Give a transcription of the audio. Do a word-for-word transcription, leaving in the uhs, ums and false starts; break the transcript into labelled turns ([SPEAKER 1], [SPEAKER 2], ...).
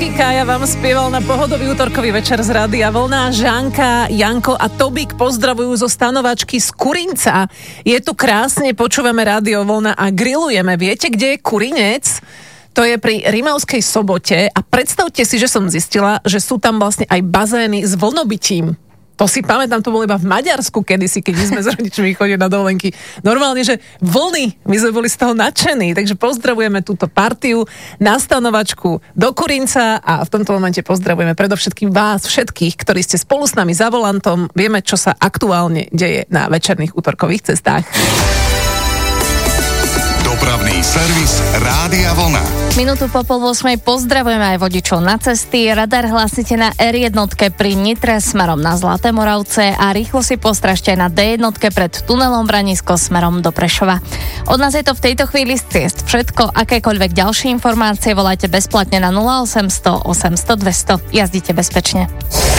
[SPEAKER 1] Český Kája vám spieval na pohodový útorkový večer z Rádia Vlna. Žanka, Janko a Tobík pozdravujú zo stanovačky z Kurinca. Je tu krásne, počúvame Rádio Vlna a grillujeme. Viete, kde je Kurinec? To je pri Rimavskej Sobote a predstavte si, že som zistila, že sú tam vlastne aj bazény s vlnobytím. To si pamätám, to bolo iba v Maďarsku kedysi, keď my sme s rodičmi chodili na dovolenky. Normálne, že vlny, my sme boli z toho nadšení, takže pozdravujeme túto partiu na stanovačku do Kurinca a v tomto momente pozdravujeme predovšetkým vás všetkých, ktorí ste spolu s nami za volantom. Vieme, čo sa aktuálne deje na večerných útorkových cestách.
[SPEAKER 2] Dopravný servis Rádia Vlna.
[SPEAKER 3] Minútu po pol ôsmej pozdravujeme aj vodičov na cesty. Radar hlásite na er jedna pri Nitre smerom na Zlaté Moravce a rýchlo si postražte aj na dé jedna pred tunelom Branisko smerom do Prešova. Od nás je to v tejto chvíli z ciest všetko. Akékoľvek ďalšie informácie volajte bezplatne na nula osem nula nula osem nula nula dvesto. Jazdite bezpečne.